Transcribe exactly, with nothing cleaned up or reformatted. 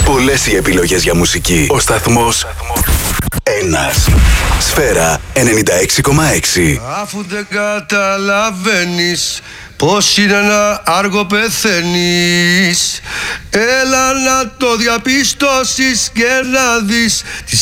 Πολλές οι επιλογές για μουσική. Ο σταθμός ένας. Σφαίρα ενενήντα έξι κόμμα έξι. Αφού δεν καταλαβαίνεις πως είναι να άργο πεθαίνεις, έλα να το διαπιστώσεις και να δεις τις